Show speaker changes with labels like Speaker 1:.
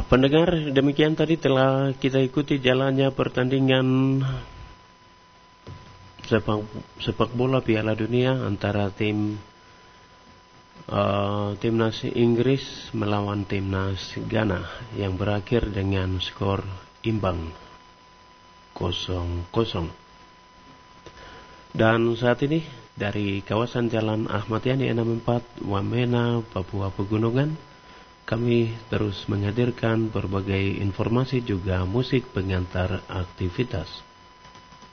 Speaker 1: Pendengar, demikian tadi telah kita ikuti jalannya pertandingan sepak bola Piala Dunia antara timnas Inggris melawan timnas Ghana yang berakhir dengan skor imbang 0-0. Dan saat ini dari kawasan Jalan Ahmad Yani 64 Wamena, Papua Pegunungan, kami terus menghadirkan berbagai informasi juga musik pengantar aktivitas.